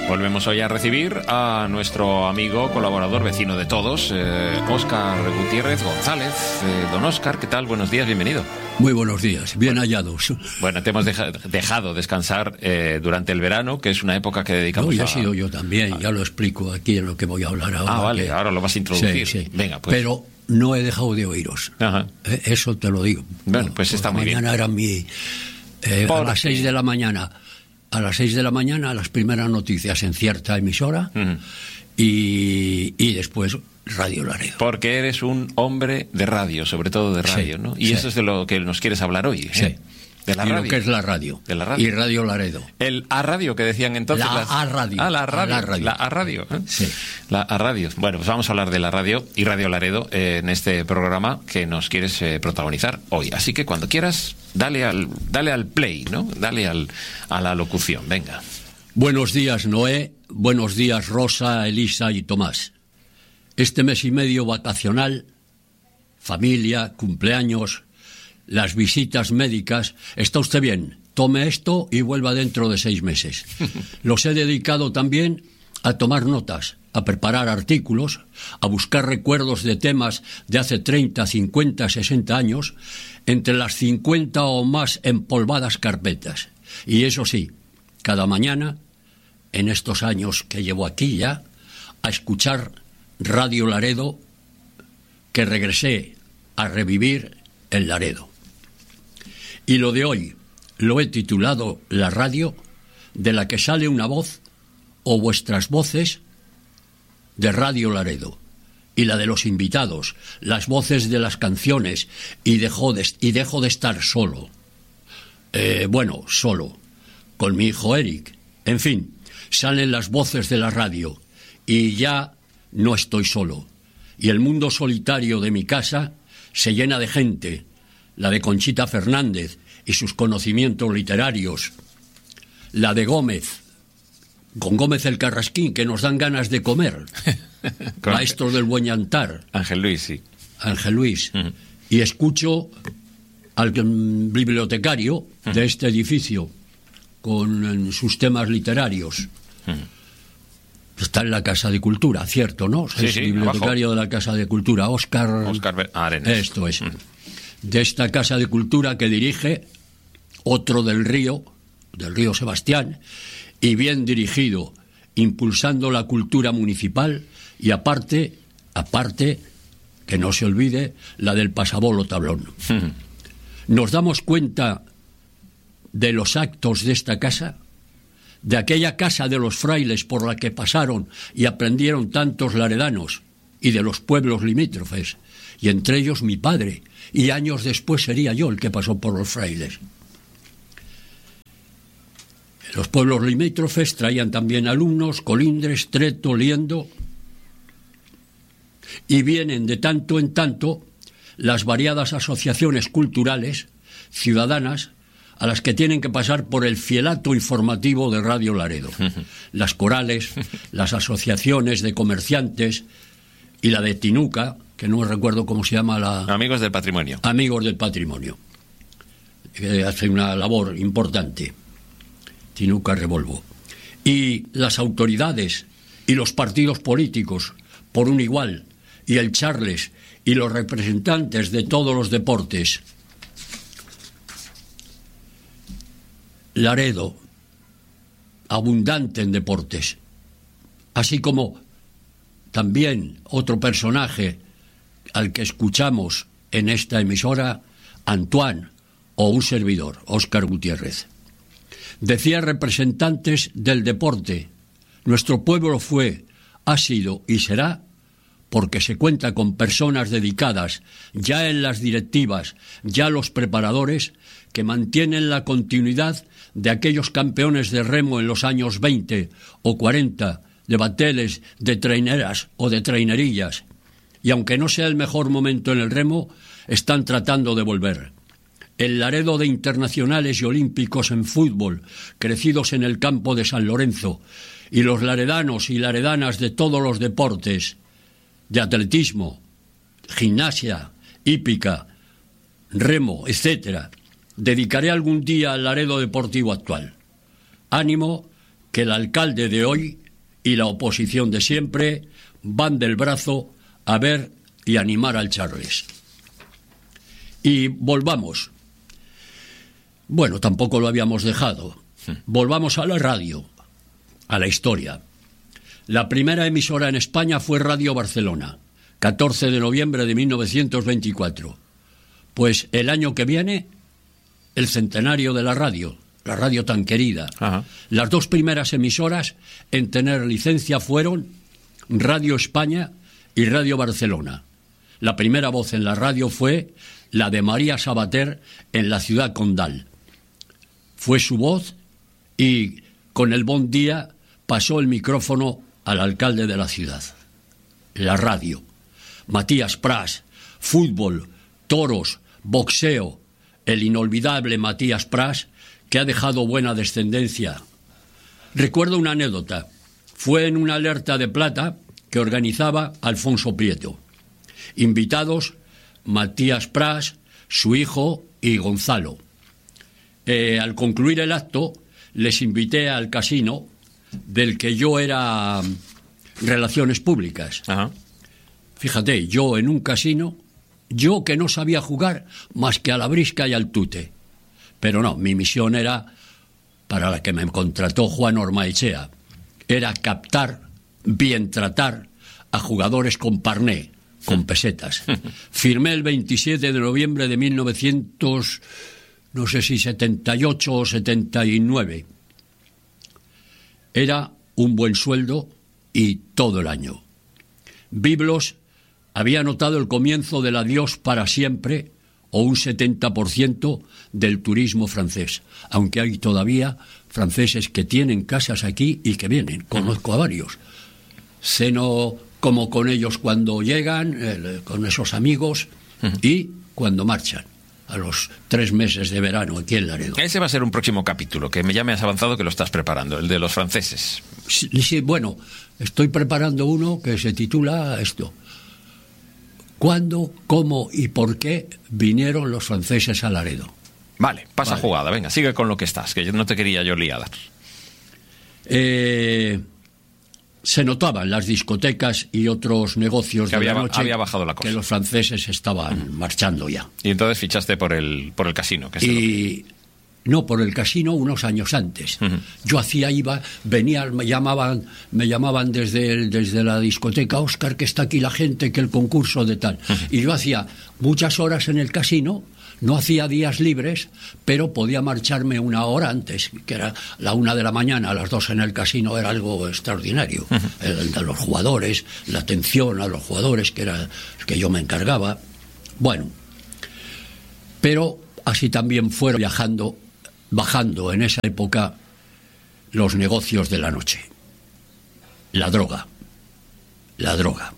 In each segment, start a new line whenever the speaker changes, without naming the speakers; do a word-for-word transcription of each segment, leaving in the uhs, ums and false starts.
Volvemos hoy a recibir a nuestro amigo, colaborador, vecino de todos, eh, Óscar Gutiérrez González. Eh, don Óscar, ¿qué tal? Buenos días, bienvenido.
Muy buenos días, bien hallados.
Bueno, te hemos deja, dejado descansar eh, durante el verano, que es una época que dedicamos
no, ya
a...
he sido yo también, a... ya lo explico aquí en lo que voy a hablar ahora.
Ah, vale,
que...
ahora lo vas a introducir.
Sí, sí.
Venga, pues.
Pero no he dejado de oíros.
Ajá.
Eh, eso te lo digo.
Bueno, pues está muy bien.
Mañana era mi... Eh, a las seis de la mañana... A las seis de la mañana, las primeras noticias en cierta emisora, uh-huh. y, y después Radio Laredo.
Porque eres un hombre de radio, sobre todo de radio, sí, ¿no? Y sí. Eso es de lo que nos quieres hablar hoy, ¿eh?
Sí.
De la
y
radio.
lo que es la radio.
De la radio.
Y Radio Laredo.
El A Radio que decían entonces.
La
las...
A Radio.
Ah, la radio.
La radio.
La A Radio. ¿eh?
Sí.
La A Radio. Bueno, pues vamos a hablar de la radio y Radio Laredo eh, en este programa que nos quieres eh, protagonizar hoy. Así que cuando quieras, dale al, dale al play, ¿no? Dale al, a la locución. Venga.
Buenos días, Noé. Buenos días, Rosa, Elisa y Tomás. Este mes y medio vacacional, familia, cumpleaños, las visitas médicas, está usted bien, tome esto y vuelva dentro de seis meses. Los he dedicado también a tomar notas, a preparar artículos, a buscar recuerdos de temas de hace treinta, cincuenta, sesenta años, entre las cincuenta o más empolvadas carpetas. Y eso sí, cada mañana, en estos años que llevo aquí ya, a escuchar Radio Laredo, que regresé a revivir en Laredo. Y lo de hoy lo he titulado La radio, de la que sale una voz o vuestras voces de Radio Laredo, y la de los invitados, las voces de las canciones, y dejo de, y dejo de estar solo. Eh, bueno, solo, con mi hijo Eric. En fin, salen las voces de la radio, y ya no estoy solo. Y el mundo solitario de mi casa se llena de gente, la de Conchita Fernández y sus conocimientos literarios, la de Gómez, con Gómez el Carrasquín, que nos dan ganas de comer, maestro del buen llantar.
Ángel Luis, sí.
Ángel Luis. Uh-huh. Y escucho al bibliotecario uh-huh. de este edificio, con sus temas literarios. Uh-huh. Está en la Casa de Cultura, cierto, ¿no?
Sí,
es
sí,
bibliotecario
abajo.
De la Casa de Cultura, Óscar...
Óscar Arenas.
Esto es.
Uh-huh.
De esta Casa de Cultura que dirige otro del Río, del Río Sebastián, y bien dirigido, impulsando la cultura municipal y aparte, aparte, que no se olvide, la del Pasabolo Tablón. Uh-huh. Nos damos cuenta de los actos de esta casa, de aquella casa de los frailes por la que pasaron y aprendieron tantos laredanos, y de los pueblos limítrofes, y entre ellos mi padre, y años después sería yo el que pasó por los frailes. Los pueblos limítrofes traían también alumnos, Colindres, Treto, Liendo, y vienen de tanto en tanto las variadas asociaciones culturales, ciudadanas, a las que tienen que pasar por el fielato informativo de Radio Laredo. Las corales, las asociaciones de comerciantes y la de Tinuca, que no recuerdo cómo se llama la...
Amigos del Patrimonio.
Amigos del Patrimonio, que hace una labor importante. Tinuca Revolvo. Y las autoridades y los partidos políticos, por un igual, y el Charles y los representantes de todos los deportes. Laredo, abundante en deportes, así como también otro personaje al que escuchamos en esta emisora, Antoine, o un servidor, Óscar Gutiérrez. Decía representantes del deporte, nuestro pueblo fue, ha sido y será, porque se cuenta con personas dedicadas, ya en las directivas, ya los preparadores, que mantienen la continuidad de aquellos campeones de remo en los años veinte o cuarenta, de bateles, de traineras o de trainerillas, y aunque no sea el mejor momento en el remo, están tratando de volver. El Laredo de internacionales y olímpicos en fútbol, crecidos en el campo de San Lorenzo, y los laredanos y laredanas de todos los deportes, de atletismo, gimnasia, hípica, remo, etcétera. Dedicaré algún día al Laredo deportivo actual. Ánimo, que el alcalde de hoy y la oposición de siempre van del brazo a ver y animar al Charles. Y volvamos. Bueno, tampoco lo habíamos dejado. Volvamos a la radio, a la historia. La primera emisora en España fue Radio Barcelona, catorce de noviembre de mil novecientos veinticuatro. Pues el año que viene, el centenario de la radio, la radio tan querida. Ajá. Las dos primeras emisoras en tener licencia fueron Radio España y Radio Barcelona. La primera voz en la radio fue la de María Sabater en la ciudad condal. Fue su voz y con el Bon Día pasó el micrófono al alcalde de la ciudad. La radio. Matías Prats, fútbol, toros, boxeo. El inolvidable Matías Prats, que ha dejado buena descendencia. Recuerdo una anécdota. Fue en una alerta de plata que organizaba Alfonso Prieto. Invitados Matías Prats, su hijo y Gonzalo. Eh, al concluir el acto, les invité al casino del que yo era Relaciones Públicas. Ajá. Fíjate, yo en un casino, yo que no sabía jugar más que a la brisca y al tute. Pero no, mi misión era, para la que me contrató Juan Ormaechea, era captar, bien tratar a jugadores con parné, con pesetas. Firmé el veintisiete de noviembre de mil novecientos, no sé si setenta y ocho o setenta y nueve. Era un buen sueldo y todo el año. Biblos había notado el comienzo del adiós para siempre o un setenta por ciento del turismo francés, aunque hay todavía franceses que tienen casas aquí y que vienen, conozco a varios. Ceno como con ellos cuando llegan, eh, con esos amigos, y cuando marchan, a los tres meses de verano aquí en Laredo.
Ese va a ser un próximo capítulo, que ya me has avanzado que lo estás preparando, el de los franceses.
Sí, sí, bueno, estoy preparando uno que se titula esto: ¿cuándo, cómo y por qué vinieron los franceses a Laredo?
Vale, pasa vale. Jugada, venga, sigue con lo que estás, que yo no te quería yo liar.
Eh, se notaban las discotecas y otros negocios
que
de
había,
la noche
había bajado la cosa,
que los franceses estaban uh-huh. marchando ya.
Y entonces fichaste por el por el casino. Que
y lo... no, por el casino unos años antes. Uh-huh. Yo hacía, iba, venía, me llamaban, me llamaban desde, el, desde la discoteca: Óscar, que está aquí la gente, que el concurso de tal. Uh-huh. Y yo hacía muchas horas en el casino. No hacía días libres, pero podía marcharme una hora antes, que era la una de la mañana, a las dos en el casino, era algo extraordinario. Uh-huh. El de los jugadores, la atención a los jugadores, que era que yo me encargaba. Bueno, pero así también fueron viajando, bajando en esa época los negocios de la noche. La droga, la droga.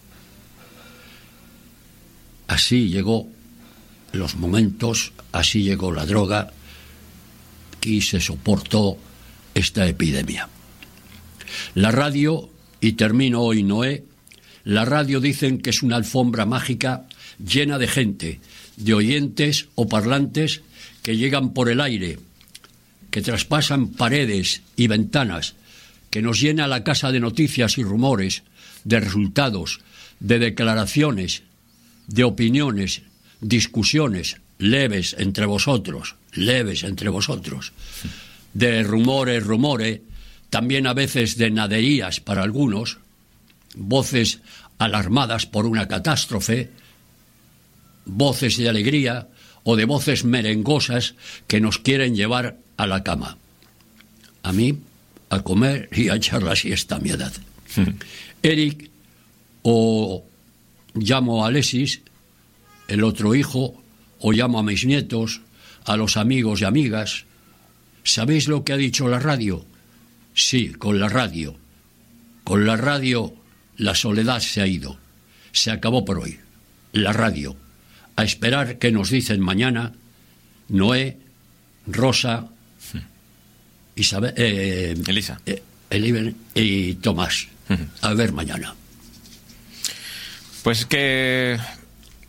Así llegó los momentos, así llegó la droga y se soportó esta epidemia. La radio, y termino hoy, Noé, la radio dicen que es una alfombra mágica llena de gente, de oyentes o parlantes que llegan por el aire, que traspasan paredes y ventanas, que nos llena la casa de noticias y rumores, de resultados, de declaraciones, de opiniones, discusiones leves entre vosotros, leves entre vosotros, de rumores, rumores, también a veces de naderías para algunos, voces alarmadas por una catástrofe, voces de alegría o de voces merengosas que nos quieren llevar a la cama. A mí, a comer y a echar la siesta a mi edad. Eric, o llamo a Alexis, el otro hijo, o llamo a mis nietos, a los amigos y amigas. ¿Sabéis lo que ha dicho la radio? Sí, con la radio. Con la radio la soledad se ha ido. Se acabó por hoy. La radio. A esperar que nos dicen mañana Noé, Rosa, Isabel, eh,
Elisa
eh, Eliben y Tomás. A ver mañana.
Pues que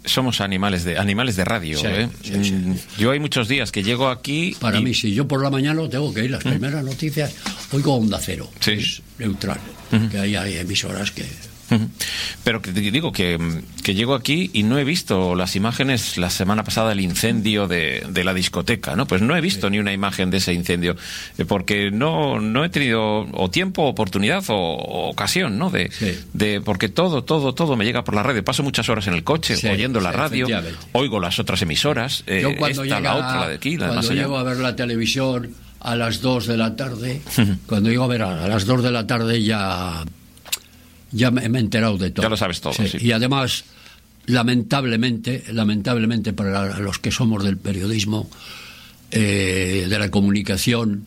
somos animales de animales de radio.
Sí,
¿eh?
sí, sí.
Yo hay muchos días que llego aquí...
Para
y...
mí, si yo por la mañana tengo que ir, las primeras noticias, oigo Onda Cero,
Sí.
que es neutral,
Uh-huh.
que ahí hay emisoras que...
Pero que te digo que, que llego aquí y no he visto las imágenes la semana pasada del incendio de, de la discoteca, ¿no? Pues no he visto sí. ni una imagen de ese incendio, porque no, no he tenido o tiempo, oportunidad o, o ocasión, ¿no? De,
sí.
de porque todo, todo, todo me llega por la radio. Paso muchas horas en el coche sí, oyendo la sí, radio, oigo las otras emisoras, eh,
Yo cuando
esta,
llega,
la otra, la de aquí, la de más
cuando
allá.
llego a ver la televisión a las dos de la tarde, cuando llego a ver a, a las dos de la tarde ya... Ya me, me he enterado de todo.
Ya lo sabes todo,
sí.
sí.
Y además, lamentablemente, lamentablemente para los que somos del periodismo, eh, de la comunicación,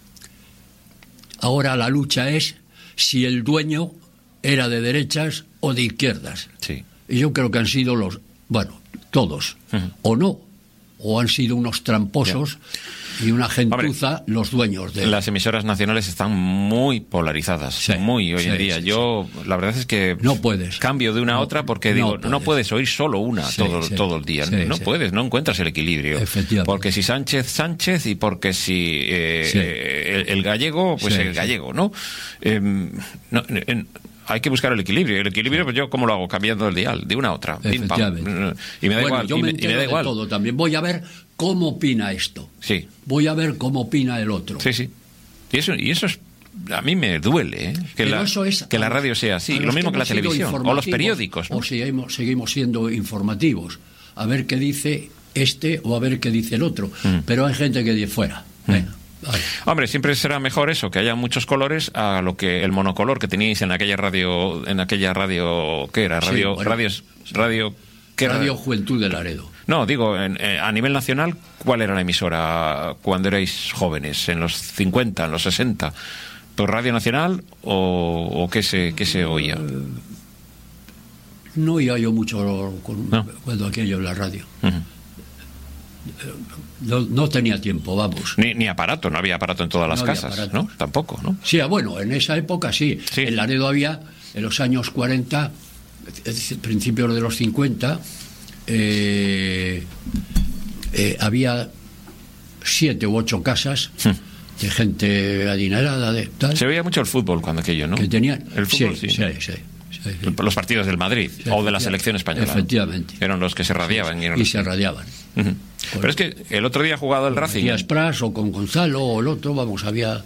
ahora la lucha es si el dueño era de derechas o de izquierdas.
Sí.
Y yo creo que han sido los, bueno, todos, uh-huh. o no, o han sido unos tramposos... Yeah. Y una gentuza, Hombre, los dueños de...
Las emisoras nacionales están muy polarizadas, sí, muy hoy sí, en día. Sí, Yo, sí. la verdad es que
no puedes.
cambio de una a
no,
otra porque
no
digo,
puedes.
no puedes oír solo una
sí,
todo,
sí,
todo el día.
sí,
no
sí.
puedes, no encuentras el equilibrio. Porque si Sánchez, Sánchez y porque si eh,
sí.
el, el gallego, pues
sí,
el gallego, ¿no? Eh, no en, hay que buscar el equilibrio. El equilibrio, pues yo, ¿cómo lo hago? Cambiando el dial, de una a otra.
Efectivamente.
Y me da
bueno,
igual.
Yo
y
me,
me, y me da
de
igual.
todo también. Voy a ver cómo opina esto.
Sí.
Voy a ver cómo opina el otro.
Sí, sí. Y eso, y eso es, a mí me duele, ¿eh? que, la,
es
que la radio sea así. Lo mismo que la televisión. O los periódicos, ¿no?
O seguimos, seguimos siendo informativos. A ver qué dice este o a ver qué dice el otro. Mm. Pero hay gente que dice fuera. Mm. Venga. Vale.
Hombre, siempre será mejor eso, que haya muchos colores, a lo que el monocolor que teníais en aquella radio, en aquella radio, ¿qué era? Radio,
sí, bueno,
radios, radio, ¿qué
Radio
era?
Juventud de Laredo.
No, digo, en, eh, a nivel nacional, ¿cuál era la emisora cuando erais jóvenes? ¿En los cincuenta, en los sesenta? ¿Por Radio Nacional o, o qué se, qué se oía?
No oía yo mucho con,
¿No?
cuando aquello en la radio.
Uh-huh.
No, no tenía tiempo, vamos.
Ni, ni aparato, no había aparato en todas las
no
casas, ¿no? Tampoco, ¿no?
Sí, bueno, en esa época sí.
sí.
En Laredo había, en los años cuarenta, principios de los cincuenta, eh, eh, había siete u ocho casas hmm. de gente adinerada, de tal.
Se veía mucho el fútbol cuando aquello, ¿no?
Que tenían...
El fútbol, sí.
sí, sí, sí. Sí, sí.
Los partidos del Madrid sí, o de la selección española.
Efectivamente.
Eran los que se radiaban.
Sí,
y,
y se radiaban.
Uh-huh. Pero es que el otro día ha jugado el
con
Racing.
Matías Pras o con Gonzalo o el otro, vamos, había...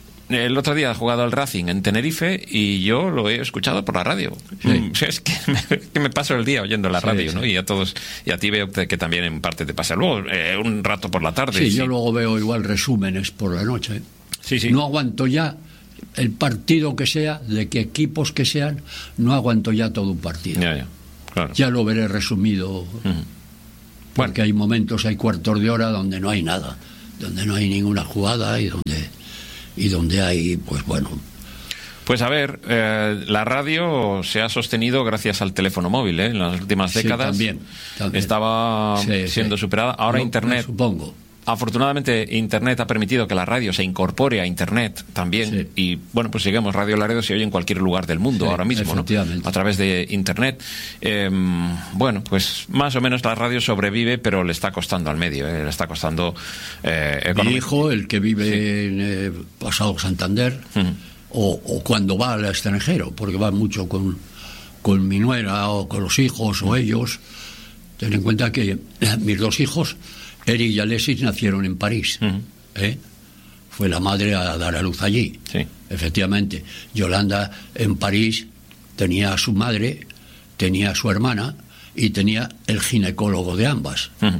El otro día ha jugado el Racing en Tenerife y yo lo he escuchado por la radio. Sí. Es que me, que me paso el día oyendo la radio, sí, ¿no? Sí. Y a todos, y a ti veo que también en parte te pasa. Luego, eh, un rato por la tarde.
Sí,
sí,
yo luego veo igual resúmenes por la noche.
Sí, sí.
No aguanto ya el partido que sea, de qué equipos que sean, no aguanto ya todo un partido.
Ya, ya, claro.
Ya lo veré resumido. Uh-huh. Porque bueno. hay momentos, hay cuartos de hora donde no hay nada, donde no hay ninguna jugada y donde y donde hay, pues bueno.
Pues a ver, eh, la radio se ha sostenido gracias al teléfono móvil, ¿eh? En las últimas décadas.
Sí, también, también.
Estaba
sí,
siendo
sí.
superada. Ahora
no,
Internet.
Supongo.
Afortunadamente Internet ha permitido que la radio se incorpore a Internet también sí. y bueno, pues sigamos, Radio Laredo se oye en cualquier lugar del mundo sí, ahora mismo, ¿no? A través de Internet. Eh, bueno, pues más o menos la radio sobrevive, pero le está costando al medio, ¿eh? Le está costando eh,
Mi hijo, el que vive sí. en eh, Pasado Santander, uh-huh. o, o cuando va al extranjero, porque va mucho con, con mi nuera o con los hijos uh-huh. o ellos, ten en cuenta que eh, mis dos hijos, Eric y Alexis, nacieron en París. Uh-huh. ¿eh? Fue la madre a dar a luz allí.
Sí.
Efectivamente. Yolanda en París tenía a su madre, tenía a su hermana y tenía el ginecólogo de ambas.
Uh-huh.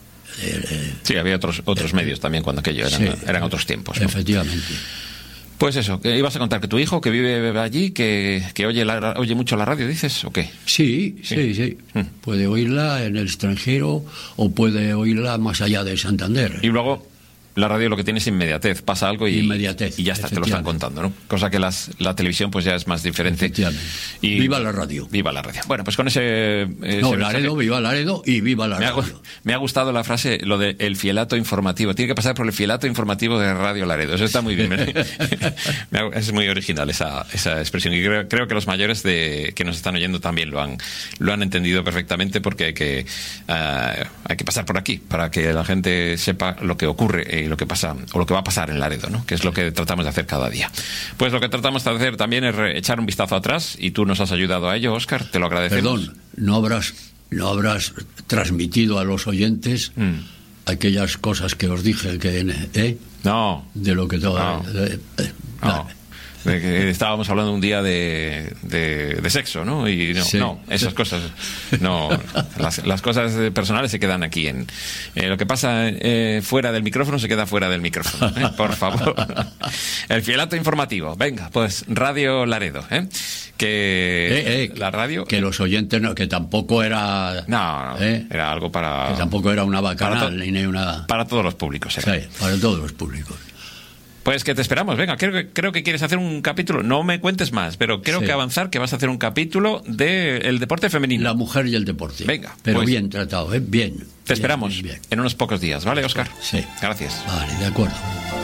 Eh, eh,
sí, había otros otros eh, medios también cuando aquello eran, sí, eran otros tiempos, ¿no?
Efectivamente.
Pues eso, que ibas a contar que tu hijo que vive allí, que, que oye la, oye mucho la radio, ¿dices? ¿O qué?
Sí, sí, sí. sí. Mm. Puede oírla en el extranjero o puede oírla más allá de Santander.
Y luego, la radio lo que tiene es inmediatez, pasa algo y,
inmediatez,
y ya está, te lo están contando, ¿no? Cosa que las, la televisión pues ya es más diferente.
Y viva la radio.
Viva la radio. Bueno, pues con ese... ese
no, Laredo, viva Laredo y viva la
me
radio.
Ha, me ha gustado la frase, lo de el fielato informativo. Tiene que pasar por el fielato informativo de Radio Laredo. Eso está muy bien. Es muy original esa, esa expresión. Y creo, creo que los mayores de, que nos están oyendo también lo han, lo han entendido perfectamente, porque hay que, uh, hay que pasar por aquí para que la gente sepa lo que ocurre y lo que pasa, o lo que va a pasar en Laredo, ¿no? Que es lo que tratamos de hacer cada día. Pues lo que tratamos de hacer también es echar un vistazo atrás, y tú nos has ayudado a ello, Óscar, te lo agradecemos.
Perdón, no habrás, no habrás transmitido a los oyentes mm. aquellas cosas que os dije que, ¿eh?
No.
De lo que todo.
No.
Eh, eh,
no. De que estábamos hablando un día de, de, de sexo, ¿no? Y no, sí. no esas cosas, no, las, las cosas personales se quedan aquí. En eh, lo que pasa eh, fuera del micrófono se queda fuera del micrófono, ¿eh? Por favor. El fielato informativo. Venga, pues Radio Laredo, ¿eh? Que
eh, eh,
la radio...
Que los oyentes, no, que tampoco era...
No, no ¿eh? Era algo para...
Que tampoco era una bacanal ni una...
Para todos los públicos, era.
Sí, para todos los públicos.
Pues que te esperamos, venga, creo que, creo que quieres hacer un capítulo, no me cuentes más, pero creo sí. que avanzar, que vas a hacer un capítulo de el deporte femenino.
La mujer y el deporte.
Venga.
Pero
pues,
bien tratado, ¿eh? Bien.
Te bien, esperamos bien, bien. En unos pocos días, ¿vale, Óscar?
Sí.
Gracias.
Vale, de acuerdo.